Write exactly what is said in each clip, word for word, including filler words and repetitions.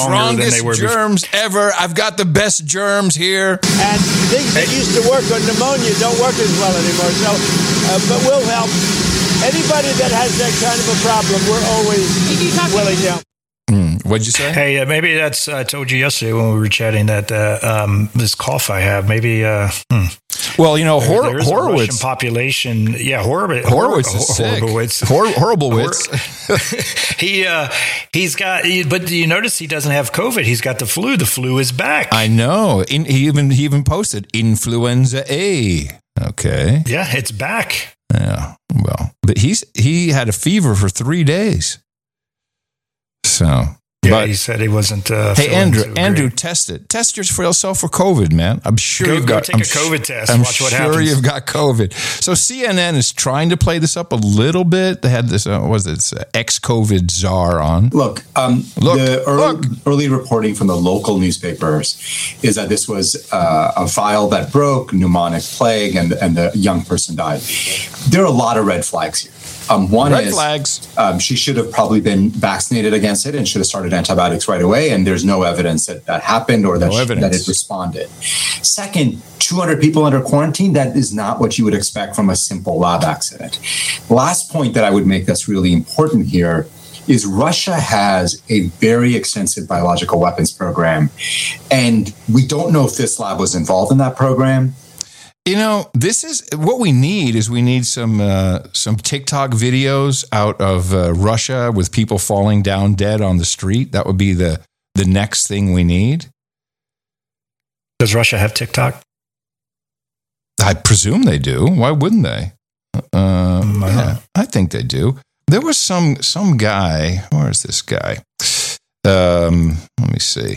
stronger than they were before. Germs ever. I've got the best germs here. And things that used to work on pneumonia don't work as well anymore. So, uh, but we'll help. Anybody that has that kind of a problem, we're always willing to help. Mm, what'd you say? Hey, uh, maybe that's, I told you yesterday when we were chatting that uh, um, this cough I have, maybe, uh, hmm. Well, you know, there, Hor- there's Horowitz. a Russian population. Yeah, Horowitz. Horowitz Hor- is sick. Horowitz. Hor- Horriblewitz. he, uh, he's got, he, but you notice he doesn't have COVID. He's got the flu. The flu is back. I know. In, he even he even posted influenza A. Okay. Yeah, it's back. Yeah. Well, but he's he had a fever for three days. So, yeah, but, he said he wasn't. Uh, hey, Andrew, so Andrew, test it. Test yourself for COVID, man. I'm sure go, you've go got. take I'm a COVID sh- test. I'm Watch what sure happens. you've got COVID. So C N N is trying to play this up a little bit. They had this. Uh, what was it? This, uh, ex-COVID czar on. Look, um, Look, the early, look. early reporting from the local newspapers is that this was uh, a vial that broke, pneumonic plague, and and the young person died. There are a lot of red flags here. Um, one Red is flags. Um, she should have probably been vaccinated against it and should have started antibiotics right away. And there's no evidence that that happened or that, No she, evidence. that it responded. Second, two hundred people under quarantine, that is not what you would expect from a simple lab accident. Last point that I would make that's really important here is Russia has a very extensive biological weapons program. And we don't know if this lab was involved in that program. You know, this is what we need. Is we need some uh, some TikTok videos out of uh, Russia with people falling down dead on the street. That would be the the next thing we need. Does Russia have TikTok? I presume they do. Why wouldn't they? Um, I yeah, I think they do. There was some some guy. Where is this guy? Um, let me see.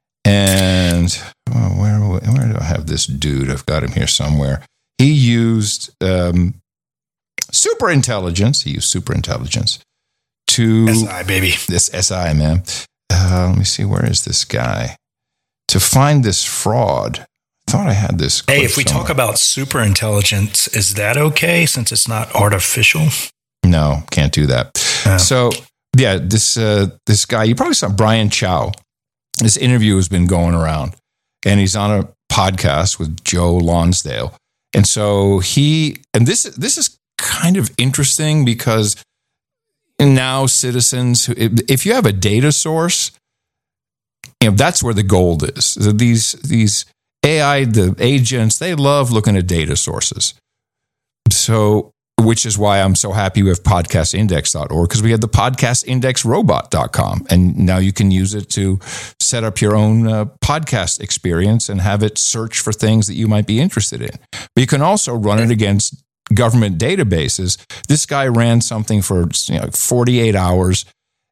And oh, where where do I have this dude? I've got him here somewhere. He used um, super intelligence. He used super intelligence to S I, baby. This S I, man. Uh, let me see. Where is this guy? To find this fraud. I thought I had this. Hey, clip if we somewhere. talk about super intelligence, is that okay since it's not artificial? No, can't do that. Oh. So yeah, this uh, this guy. You probably saw Brian Chow. This interview has been going around, and he's on a podcast with Joe Lonsdale. And so he, and this this is kind of interesting because now citizens, if you have a data source, you know, that's where the gold is. So these these A I, the agents, they love looking at data sources. So, which is why I'm so happy we have podcast index dot org, because we have the podcast index robot dot com. And now you can use it to set up your own uh, podcast experience and have it search for things that you might be interested in. But you can also run it against government databases. This guy ran something for you know, forty-eight hours.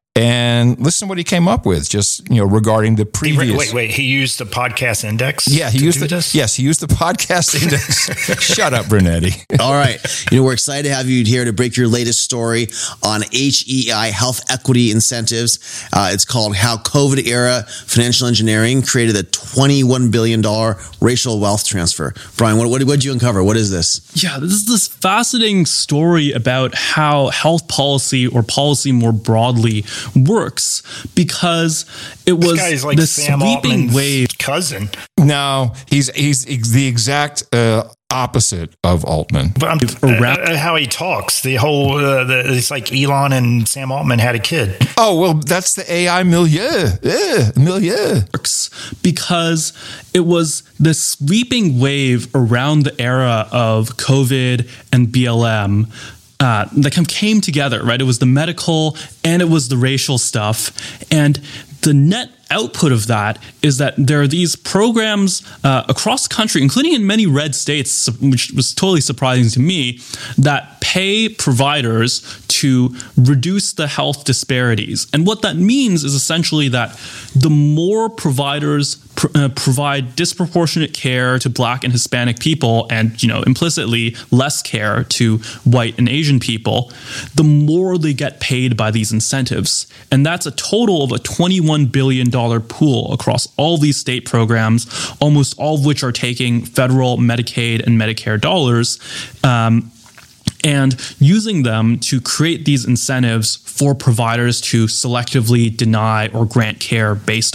And listen to what he came up with, just you know, regarding the previous. He, wait, wait. He used the podcast index. Yeah, he to used do the. this? Yes, he used the podcast index. Shut up, Brunetti. All right. You know, we're excited to have you here to break your latest story on H E I, health equity incentives. Uh, it's called How COVID Era Financial Engineering Created a twenty-one billion dollars Racial Wealth Transfer. Brian, what, what did you uncover? What is this? Yeah, this is this fascinating story about how health policy or policy more broadly works, because it was This guy's like this Sam sweeping Altman's wave. cousin. No, he's he's the exact uh, opposite of Altman. But I'm, uh, uh, how he talks, the whole, uh, the, it's like Elon and Sam Altman had a kid. Oh, well, that's the A I milieu. Yeah, milieu. Because it was this sweeping wave around the era of COVID and B L M uh, that kind of came together, right? It was the medical and it was the racial stuff. And the net output of that is that there are these programs uh, across the country, including in many red states, which was totally surprising to me, that pay providers to reduce the health disparities. And what that means is essentially that the more providers pr- uh, provide disproportionate care to Black and Hispanic people, and, you know, implicitly less care to white and Asian people, the more they get paid by these incentives. And that's a total of a twenty-one billion dollars pool across all these state programs, almost all of which are taking federal Medicaid and Medicare dollars, um, and using them to create these incentives for providers to selectively deny or grant care based